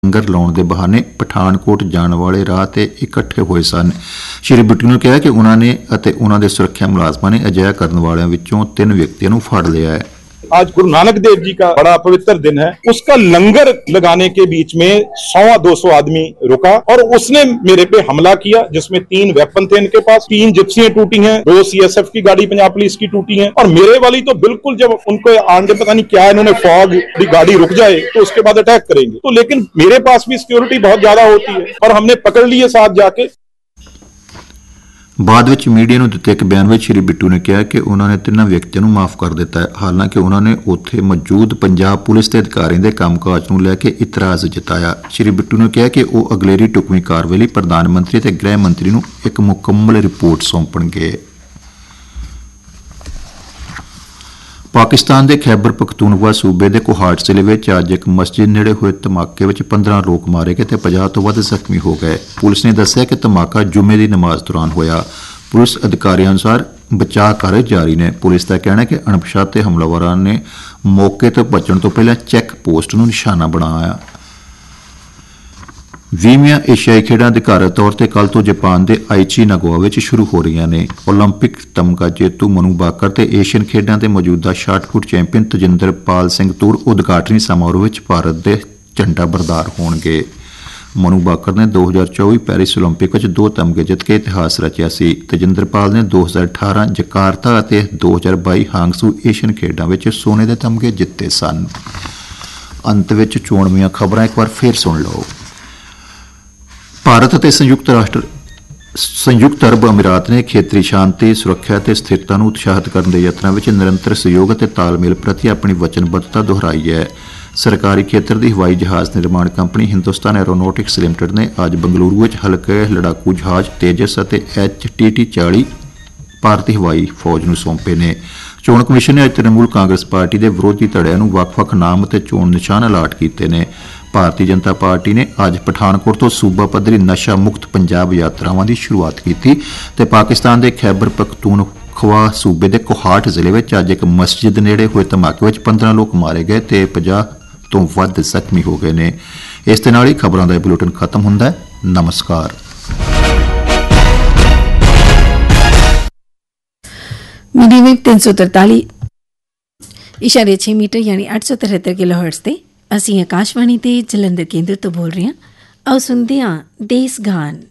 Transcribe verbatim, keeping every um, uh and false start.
ਲੰਗਰ ਲਾਉਣ ਦੇ ਬਹਾਨੇ ਪਠਾਨਕੋਟ ਜਾਣ ਵਾਲੇ ਰਾਹ ਤੇ ਇਕੱਠੇ ਹੋਏ ਸਨ। ਸ਼੍ਰੀ ਬਿੱਟੂ ਨੇ ਕਿਹਾ ਕਿ ਉਨ੍ਹਾਂ ਨੇ ਅਤੇ उन्हां दे सुरक्षा मुलाजमां ने अजिहा करन वालियां विच्चों तीन व्यक्तियों नूं फड़ लिया है। आज गुरु नानक देव जी का बड़ा पवित्र दिन है, उसका लंगर लगाने के बीच में सवा दो सौ आदमी रुका और उसने मेरे पे हमला किया, जिसमें तीन वेपन थे इनके पास, तीन जिप्सियां टूटी हैं, दो सीएसएफ की गाड़ी पंजाब पुलिस की टूटी हैं और मेरे वाली तो बिल्कुल जब उनको आगे पता नहीं क्या इन्होंने फॉग की गाड़ी रुक जाए तो उसके बाद अटैक करेंगे, तो लेकिन मेरे पास भी सिक्योरिटी बहुत ज्यादा होती है और हमने पकड़ लिए साथ जाके। ਬਾਅਦ ਵਿੱਚ ਮੀਡੀਆ ਨੂੰ ਦਿੱਤੇ ਇੱਕ ਬਿਆਨ ਵਿੱਚ ਸ਼੍ਰੀ ਬਿੱਟੂ ਨੇ ਕਿਹਾ ਕਿ ਉਹਨਾਂ ਨੇ ਤਿੰਨਾਂ ਵਿਅਕਤੀਆਂ ਨੂੰ ਮਾਫ ਕਰ ਦਿੱਤਾ ਹੈ। ਹਾਲਾਂਕਿ ਉਹਨਾਂ ਨੇ ਉੱਥੇ ਮੌਜੂਦ ਪੰਜਾਬ ਪੁਲਿਸ ਦੇ ਅਧਿਕਾਰੀਆਂ ਦੇ ਕੰਮਕਾਜ ਨੂੰ ਲੈ ਕੇ ਇਤਰਾਜ਼ ਜਤਾਇਆ। ਸ਼੍ਰੀ ਬਿੱਟੂ ਨੇ ਕਿਹਾ ਕਿ ਉਹ ਅਗਲੇਰੀ ਢੁਕਵੀਂ ਕਾਰਵਾਈ ਲਈ ਪ੍ਰਧਾਨ ਮੰਤਰੀ ਅਤੇ ਗ੍ਰਹਿ ਮੰਤਰੀ ਨੂੰ ਇੱਕ ਮੁਕੰਮਲ ਰਿਪੋਰਟ ਸੌਂਪਣਗੇ। ਪਾਕਿਸਤਾਨ ਦੇ ਖੈਬਰ ਪਖਤੂਨਖਵਾ ਸੂਬੇ ਦੇ ਕੋਹਾਟ ਜ਼ਿਲ੍ਹੇ ਵਿੱਚ ਅੱਜ ਇੱਕ ਮਸਜਿਦ ਨੇੜੇ ਹੋਏ ਧਮਾਕੇ ਵਿੱਚ ਪੰਦਰਾਂ ਲੋਕ ਮਾਰੇ ਗਏ ਤੇ ਪੰਜਾਹ ਤੋਂ ਵੱਧ ਜ਼ਖਮੀ ਹੋ ਗਏ। ਪੁਲਿਸ ਨੇ ਦੱਸਿਆ ਕਿ ਧਮਾਕਾ ਜੁਮੇ ਦੀ ਨਮਾਜ਼ ਦੌਰਾਨ ਹੋਇਆ। ਪੁਲਿਸ ਅਧਿਕਾਰੀਆਂ ਅਨੁਸਾਰ ਬਚਾਅ ਕਾਰਜ ਜਾਰੀ ਨੇ। ਪੁਲਿਸ ਦਾ ਕਹਿਣਾ ਹੈ ਕਿ ਅਣਪਛਾਤੇ ਹਮਲਾਵਰਾਂ ਨੇ ਮੌਕੇ ਤੋਂ ਬਚਣ ਤੋਂ ਪਹਿਲਾਂ ਚੈੱਕ ਪੋਸਟ ਨੂੰ ਨਿਸ਼ਾਨਾ ਬਣਾਇਆ। ਵੀਹਵੀਆਂ ਏਸ਼ੀਆਈ ਖੇਡਾਂ ਅਧਿਕਾਰਤ ਤੌਰ ਤੇ ਕੱਲ੍ਹ ਤੋਂ ਜਾਪਾਨ ਦੇ ਆਈਚੀ ਨਾਗੋਆ ਵਿੱਚ ਸ਼ੁਰੂ ਹੋ ਰਹੀਆਂ ਨੇ। ਓਲੰਪਿਕ ਤਮਗਾ ਜੇਤੂ ਮਨੂ ਬਾਕਰ ਤੇ ਏਸ਼ੀਅਨ ਖੇਡਾਂ ਦੇ ਮੌਜੂਦਾ ਸ਼ਾਟਪੁੱਟ ਚੈਂਪੀਅਨ ਤਜਿੰਦਰਪਾਲ ਸਿੰਘ ਤੂਰ ਉਦਘਾਟਨੀ ਸਮਾਰੋਹ ਵਿੱਚ ਭਾਰਤ ਦੇ ਝੰਡਾ ਬਰਦਾਰ ਹੋਣਗੇ। ਮਨੂ ਬਾਕਰ ਨੇ ਦੋ ਹਜ਼ਾਰ ਚੌਵੀ ਪੈਰਿਸ ਓਲੰਪਿਕ ਵਿੱਚ ਦੋ ਤਮਗੇ ਜਿੱਤ ਕੇ ਇਤਿਹਾਸ ਰਚਿਆ ਸੀ। ਤਜਿੰਦਰਪਾਲ ਨੇ ਦੋ ਹਜ਼ਾਰ ਅਠਾਰਾਂ ਜਕਾਰਤਾ ਅਤੇ ਦੋ ਹਜ਼ਾਰ ਬਾਈ ਹਾਂਗਸੂ ਏਸ਼ੀਅਨ ਖੇਡਾਂ ਵਿੱਚ ਸੋਨੇ ਦੇ ਤਮਗੇ ਜਿੱਤੇ ਸਨ। ਅੰਤ ਵਿੱਚ ਚੋਣਵੀਆਂ ਖਬਰਾਂ ਇੱਕ ਵਾਰ ਫੇਰ ਸੁਣ ਲਓ। ਭਾਰਤ ਅਤੇ ਸੰਯੁਕਤ ਰਾਸ਼ਟਰ ਸੰਯੁਕਤ ਅਰਬ ਅਮੀਰਾਤ ਨੇ ਖੇਤਰੀ ਸ਼ਾਂਤੀ, ਸੁਰੱਖਿਆ ਅਤੇ ਸਥਿਰਤਾ ਨੂੰ ਉਤਸ਼ਾਹਿਤ ਕਰਨ ਦੇ ਯਤਨਾਂ ਵਿੱਚ ਨਿਰੰਤਰ ਸਹਿਯੋਗ ਅਤੇ ਤਾਲਮੇਲ ਪ੍ਰਤੀ ਆਪਣੀ ਵਚਨਬੱਧਤਾ ਦੁਹਰਾਈ ਹੈ। ਸਰਕਾਰੀ ਖੇਤਰ ਦੀ ਹਵਾਈ ਜਹਾਜ਼ ਨਿਰਮਾਣ ਕੰਪਨੀ ਹਿੰਦੁਸਤਾਨ ਐਰੋਨੋਟਿਕਸ ਲਿਮਟਿਡ ਨੇ ਅੱਜ ਬੰਗਲੁਰੂ ਵਿੱਚ ਹਲਕੇ ਲੜਾਕੂ ਜਹਾਜ਼ ਤੇਜਸ ਅਤੇ ਐਚ ਟੀ ਟੀ ਚਾਲੀ ਭਾਰਤੀ ਹਵਾਈ ਫੌਜ ਨੂੰ ਸੌਂਪੇ ਨੇ। ਚੋਣ ਕਮਿਸ਼ਨ ਨੇ ਅੱਜ ਤ੍ਰਿਣਮੂਲ ਕਾਂਗਰਸ ਪਾਰਟੀ ਦੇ ਵਿਰੋਧੀ ਧੜਿਆਂ ਨੂੰ ਵੱਖ-ਵੱਖ ਨਾਮ ਅਤੇ ਚੋਣ ਨਿਸ਼ਾਨ ਅਲਾਟ ਕੀਤੇ ਨੇ। ਭਾਰਤੀ ਜਨਤਾ ਪਾਰਟੀ ਨੇ ਅੱਜ ਪਠਾਨਕੋਟ ਤੋਂ ਸੂਬਾ ਪੱਧਰੀ ਨਸ਼ਾ ਮੁਕਤ ਪੰਜਾਬ ਯਾਤਰਾਵਾਂ ਦੀ ਸ਼ੁਰੂਆਤ ਕੀਤੀ ਤੇ ਪਾਕਿਸਤਾਨ ਦੇ ਖੈਬਰ ਪਖਤੂਨਖਵਾ ਸੂਬੇ ਦੇ ਕੋਹਾਟ ਜ਼ਿਲ੍ਹੇ ਵਿੱਚ ਅੱਜ ਇੱਕ ਮਸਜਿਦ ਨੇੜੇ ਹੋਏ ਧਮਾਕੇ ਵਿੱਚ ਪੰਦਰਾਂ ਲੋਕ ਮਾਰੇ ਗਏ ਤੇ ਪੰਜਾਹ ਤੋਂ ਵੱਧ ਜ਼ਖਮੀ ਹੋ ਗਏ ਨੇ। ਇਸ ਦੇ ਨਾਲ ਹੀ ਖਬਰਾਂ ਦਾ ਇਹ ਬੁਲੇਟਿਨ ਖਤਮ ਹੁੰਦਾ ਹੈ। ਨਮਸਕਾਰ। मीडियम तीन सौ तरताली इशारे छे मीटर यानी अठ सौ तिहत्तर किलो हर्ट्ज ते असी आकाशवाणी ते जलंधर केंद्र तो बोल रहे हैं। आओ सुनते हैं देश गान।